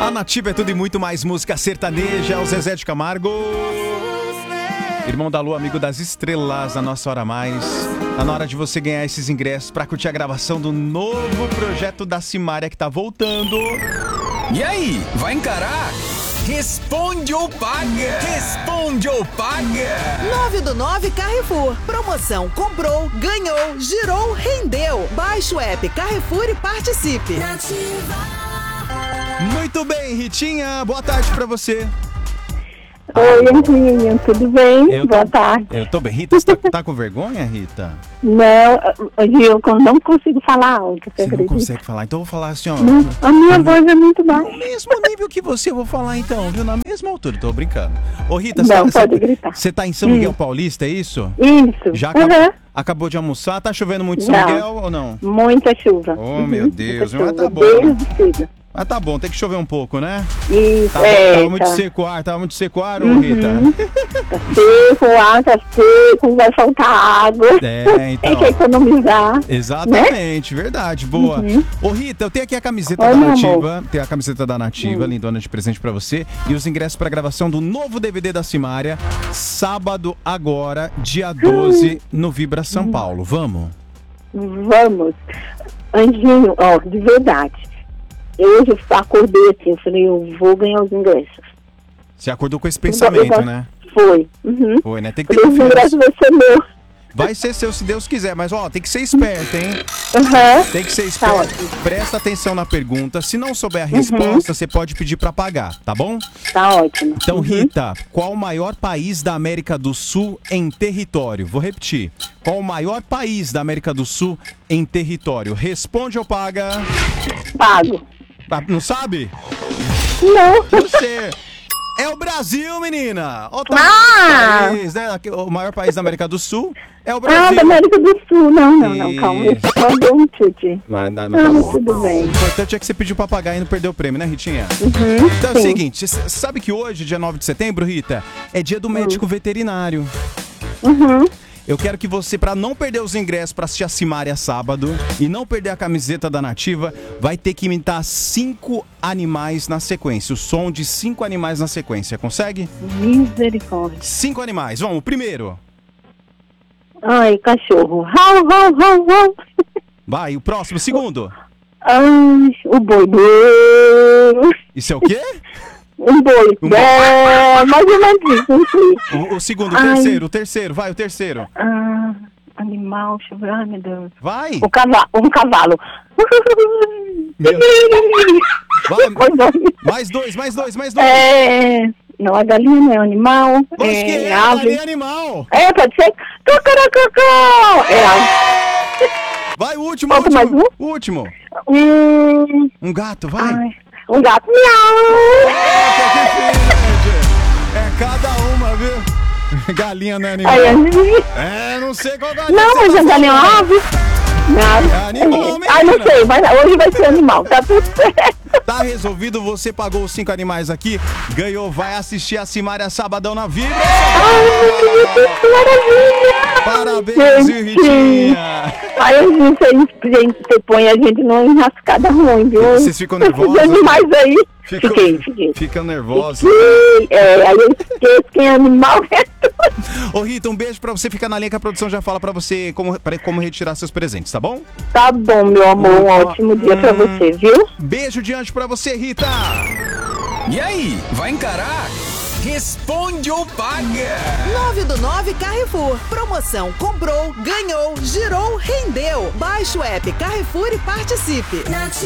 A Nativa é tudo e muito mais música sertaneja. O Zezé de Camargo, irmão da Lua, amigo das estrelas, na nossa Hora Mais. Tá na hora de você ganhar esses ingressos pra curtir a gravação do novo projeto da Simária que tá voltando. E aí, vai encarar? Responde ou paga? Responde ou paga? 9 do 9 Carrefour. Promoção comprou, ganhou, girou, rendeu. Baixe o app Carrefour e participe. Muito bem, Ritinha, boa tarde pra você. Oi, Anjinho, tudo bem? Boa tarde. Eu tô bem. Rita, você tá com vergonha, Rita? Não, Anjinho, eu não consigo falar alto, Você não acredita? consegue falar, então eu vou falar assim, ó. Não, a minha voz é muito baixa. No mesmo nível que você, eu vou falar então, viu? Na mesma altura, tô brincando. Ô, Rita, Não, pode gritar. você tá em São Miguel Paulista, é isso? Isso. Já Uhum. acabou de almoçar? Tá chovendo muito em São Não. Miguel ou não? Muita chuva. Oh, meu Deus, muita mas tá chuva, bom. desde cedo. Mas tá bom, tem que chover um pouco, né? Isso, Tava muito seco o ar, ô, Rita. Seco, o ar tá seco, vai faltar água. É, então. Tem que economizar. Exatamente, verdade, boa. Ô, Rita, eu tenho aqui a camiseta Oi, da meu Nativa. Tem a camiseta da Nativa, lindona de presente pra você. E os ingressos pra gravação do novo DVD da Simária. Sábado agora, dia 12, no Vibra São Paulo. Vamos? Vamos. Anjinho, ó, de verdade. Hoje eu acordei assim, eu falei, eu vou ganhar os ingressos. Você acordou com esse pensamento, né? Foi. Uhum. Foi, né? Tem que ter Os ingressos confiança. vai ser meu. Vai ser seu se Deus quiser, mas ó, tem que ser esperto, hein? Uhum. Tem que ser Tá esperto. ótimo. Presta atenção na pergunta. Se não souber a resposta, você pode pedir pra pagar, tá bom? Tá ótimo. Então, Rita, qual o maior país da América do Sul em território? Vou repetir. Qual o maior país da América do Sul em território? Responde ou paga? Pago. Ah, não sabe? Não. Não sei. É o Brasil, menina! Ó, tá Ah! país, né? O maior país da América do Sul é o Ah, Brasil. da América do Sul. Não, calma. Isso. Eu só dei um chute. Mas tá Não, bom. tudo bem. O importante é que você pediu pra pagar e não perdeu o prêmio, né, Ritinha? Então é o sim. seguinte, você sabe que hoje, dia 9 de setembro, Rita, é dia do médico veterinário. Uhum. Eu quero que você, pra não perder os ingressos pra assistir a Simária sábado e não perder a camiseta da Nativa, vai ter que imitar 5 animais na sequência. O som de 5 animais na sequência. Consegue? Misericórdia. 5 animais. Vamos, o primeiro. Ai, cachorro. Rau, rau, rau, rau. Vai, o próximo, o segundo. Ai, o boi. Boi. Isso é o quê? Um boi. Um boi. É, mais ou menos isso, não sei. O segundo, Ai. o terceiro, vai, o terceiro. Ah, animal, deixa eu ver. Ai, meu Deus. Vai. Um cavalo. Meu- Vai. Foi bom. Mais dois. É, não, a galinha não é animal. Mas que é ave. animal. É, pode ser. Cocorococó. É ave. Vai, o último, Falta mais um? O último. Hum, Um gato, vai. ai, um gato. Miau. É cada uma, viu? Galinha não é animal. Ai, É, não sei qual galinha. não, você mas tá a galinha é uma falando. ave. Não. É animal, Ai, não menina. sei, mas hoje vai ser animal. Tá tudo certo. Tá resolvido, você pagou os 5 animais aqui, ganhou, vai assistir a Simária sabadão na Vibra. Ai, que maravilha. Parabéns, viu, Ritinha? Aí a gente você põe a gente numa enrascada ruim, viu? Vocês ficam nervosos? Os animais aí. Ficam- Fiquei. Ficam nervosos. Aí eu esqueço quem é animal é tudo. Ô, Rita, um beijo pra você, ficar na linha que a produção já fala pra você como retirar seus presentes, tá bom? Tá bom, meu amor, um ótimo dia pra você, viu? Beijo de anjo pra você, Rita! E aí, vai encarar? Responde ou paga? 9 do 9 Carrefour. Promoção comprou, ganhou, girou, rendeu. Baixe o app Carrefour e participe.